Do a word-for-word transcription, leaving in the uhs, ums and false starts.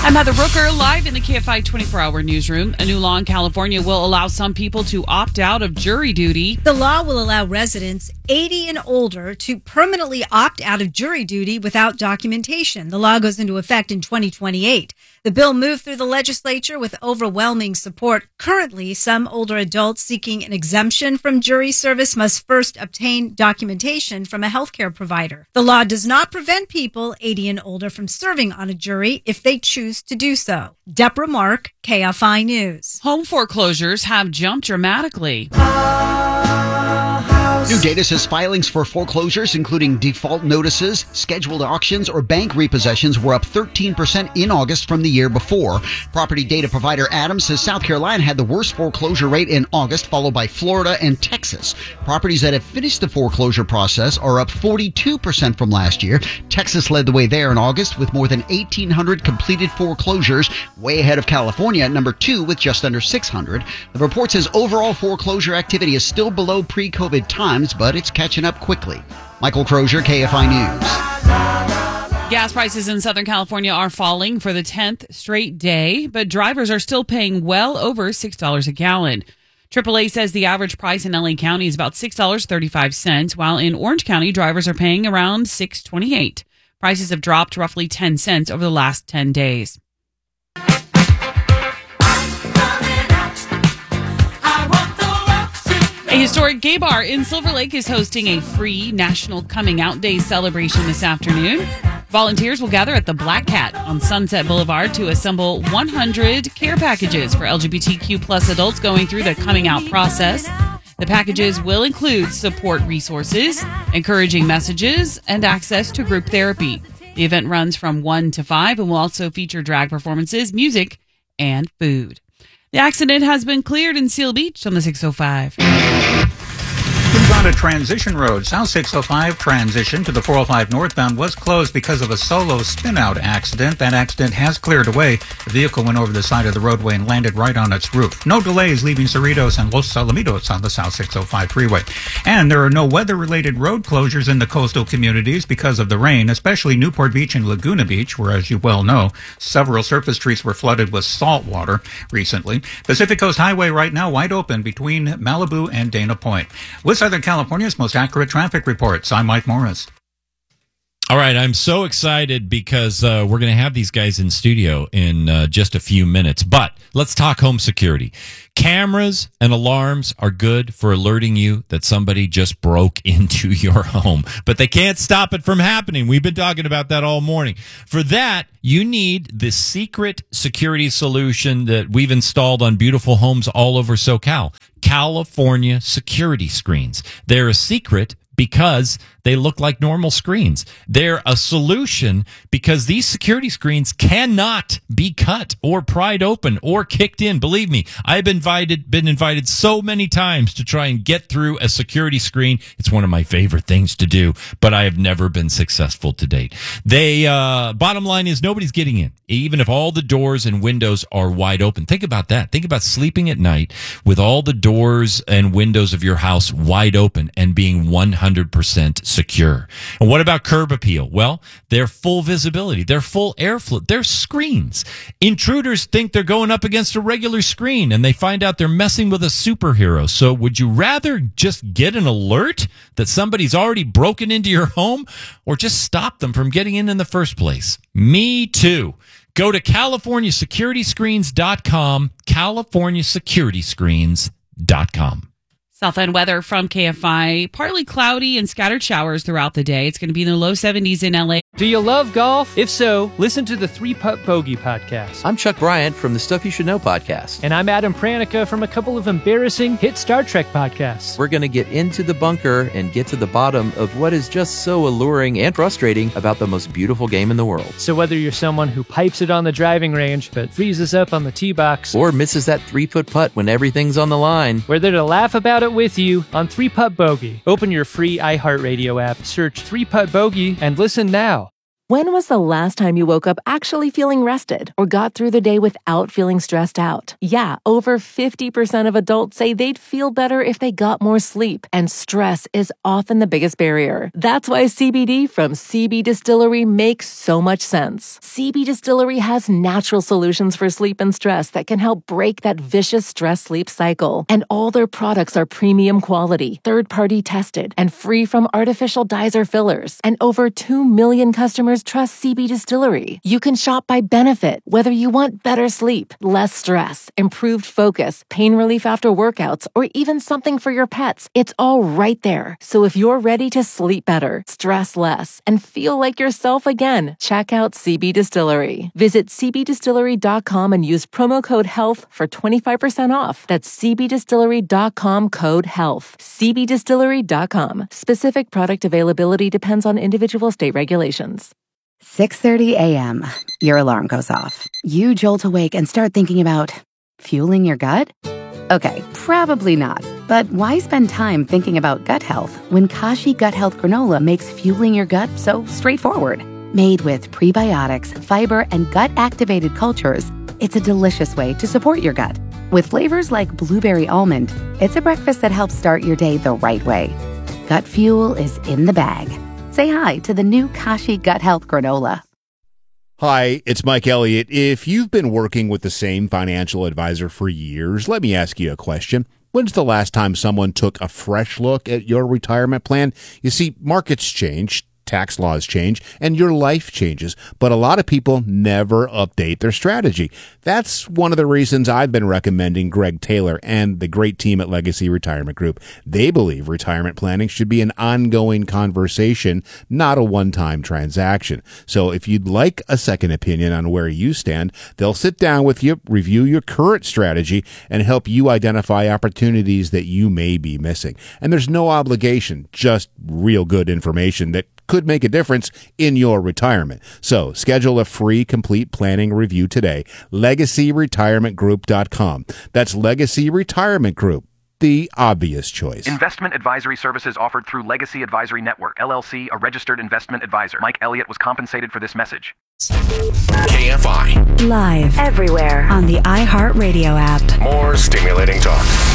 I'm Heather Brooker, live in the K F I twenty-four hour newsroom. A new law in California will allow some people to opt out of jury duty. The law will allow residents eighty and older to permanently opt out of jury duty without documentation. The law goes into effect in twenty twenty-eight. The bill moved through the legislature with overwhelming support. Currently, some older adults seeking an exemption from jury service must first obtain documentation from a healthcare provider. The law does not prevent people eighty and older from serving on a jury if they choose to do so. Deborah Mark, K F I News. Home foreclosures have jumped dramatically. New data says filings for foreclosures, including default notices, scheduled auctions, or bank repossessions, were up thirteen percent in August from the year before. Property data provider Adams says South Carolina had the worst foreclosure rate in August, followed by Florida and Texas. Properties that have finished the foreclosure process are up forty-two percent from last year. Texas led the way there in August with more than eighteen hundred completed foreclosures, way ahead of California at number two with just under six hundred. The report says overall foreclosure activity is still below pre-COVID times, but it's catching up quickly. Michael Crozier, K F I News. Gas prices in Southern California are falling for the tenth straight day, but drivers are still paying well over six dollars a gallon. triple A says the average price in L A County is about six dollars and thirty-five cents, while in Orange County, drivers are paying around six dollars and twenty-eight cents. Prices have dropped roughly ten cents over the last ten days. A historic gay bar in Silver Lake is hosting a free National Coming Out Day celebration this afternoon. Volunteers will gather at the Black Cat on Sunset Boulevard to assemble one hundred care packages for L G B T Q plus adults going through the coming out process. The packages will include support resources, encouraging messages, and access to group therapy. The event runs from one to five and will also feature drag performances, music, and food. The accident has been cleared in Seal Beach on the six oh five. Moves on to Transition Road. South six oh five transition to the four oh five northbound was closed because of a solo spin-out accident. That accident has cleared away. The vehicle went over the side of the roadway and landed right on its roof. No delays leaving Cerritos and Los Alamitos on the South six oh five freeway. And there are no weather-related road closures in the coastal communities because of the rain, especially Newport Beach and Laguna Beach, where, as you well know, several surface streets were flooded with salt water recently. Pacific Coast Highway right now wide open between Malibu and Dana Point. With Southern California's most accurate traffic reports, I'm Mike Morris. All right, I'm so excited because uh, we're going to have these guys in studio in uh, just a few minutes. But let's talk home security. Cameras and alarms are good for alerting you that somebody just broke into your home, but they can't stop it from happening. We've been talking about that all morning. For that, you need the secret security solution that we've installed on beautiful homes all over SoCal. California Security Screens. They're a secret because they look like normal screens. They're a solution because these security screens cannot be cut or pried open or kicked in. Believe me, I've been invited, been invited so many times to try and get through a security screen. It's one of my favorite things to do, but I have never been successful to date. They, uh, bottom line is nobody's getting in, even if all the doors and windows are wide open. Think about that. Think about sleeping at night with all the doors and windows of your house wide open and being one hundred percent secure. And what about curb appeal? Well, they're full visibility. They're full airflow. They're screens. Intruders think they're going up against a regular screen and they find out they're messing with a superhero. So would you rather just get an alert that somebody's already broken into your home or just stop them from getting in in the first place? Me too. Go to California Security Screens dot com, California Security Screens dot com. Southend weather from K F I. Partly cloudy and scattered showers throughout the day. It's going to be in the low seventies in L A. Do you love golf? If so, listen to the Three Putt Bogey podcast. I'm Chuck Bryant from the Stuff You Should Know podcast. And I'm Adam Pranica from a couple of embarrassing hit Star Trek podcasts. We're going to get into the bunker and get to the bottom of what is just so alluring and frustrating about the most beautiful game in the world. So whether you're someone who pipes it on the driving range but freezes up on the tee box, or misses that three-foot putt when everything's on the line, we're there to laugh about it with you on Three Putt Bogey. Open your free iHeartRadio app, search Three Putt Bogey, and listen now. When was the last time you woke up actually feeling rested or got through the day without feeling stressed out? Yeah, over fifty percent of adults say they'd feel better if they got more sleep, and stress is often the biggest barrier. That's why C B D from C B Distillery makes so much sense. C B Distillery has natural solutions for sleep and stress that can help break that vicious stress-sleep cycle. And all their products are premium quality, third-party tested, and free from artificial dyes or fillers. And over two million customers trust C B Distillery. You can shop by benefit, whether you want better sleep, less stress, improved focus, pain relief after workouts, or even something for your pets. It's all right there. So if you're ready to sleep better, stress less, and feel like yourself again, check out C B Distillery. Visit c b distillery dot com and use promo code HEALTH for twenty-five percent off. That's c b distillery dot com code HEALTH. c b distillery dot com. Specific product availability depends on individual state regulations. six thirty a.m. Your alarm goes off. You jolt awake and start thinking about fueling your gut? Okay, probably not. But why spend time thinking about gut health when Kashi Gut Health Granola makes fueling your gut so straightforward? Made with prebiotics, fiber, and gut-activated cultures, it's a delicious way to support your gut. With flavors like blueberry almond, it's a breakfast that helps start your day the right way. Gut fuel is in the bag. Say hi to the new Kashi Gut Health Granola. Hi, it's Mike Elliott. If you've been working with the same financial advisor for years, let me ask you a question. When's the last time someone took a fresh look at your retirement plan? You see, markets change, tax laws change, and your life changes, but a lot of people never update their strategy. That's one of the reasons I've been recommending Greg Taylor and the great team at Legacy Retirement Group. They believe retirement planning should be an ongoing conversation, not a one-time transaction. So if you'd like a second opinion on where you stand, they'll sit down with you, review your current strategy, and help you identify opportunities that you may be missing. And there's no obligation, just real good information that could make a difference in your retirement. So schedule a free complete planning review today. legacy retirement group dot com. That's Legacy Retirement Group, the obvious choice. Investment advisory services offered through Legacy Advisory Network, L L C, a registered investment advisor. Mike Elliott was compensated for this message. K F I. Live everywhere on the iHeartRadio app. More stimulating talk.